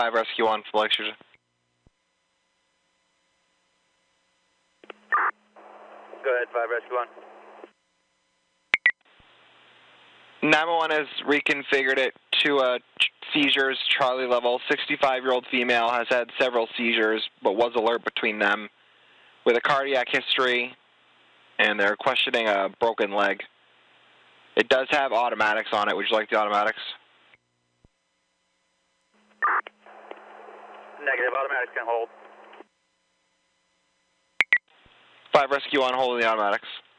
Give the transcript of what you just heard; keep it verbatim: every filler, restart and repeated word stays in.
five Rescue one, full extrusion. Go ahead, five Rescue one. nine one one has reconfigured it to a seizures Charlie level. sixty-five-year-old female has had several seizures, but was alert between them with a cardiac history, and they're questioning a broken leg. It does have automatics on it. Would you like the automatics? Negative, automatics can hold. five Rescue one, holding the automatics.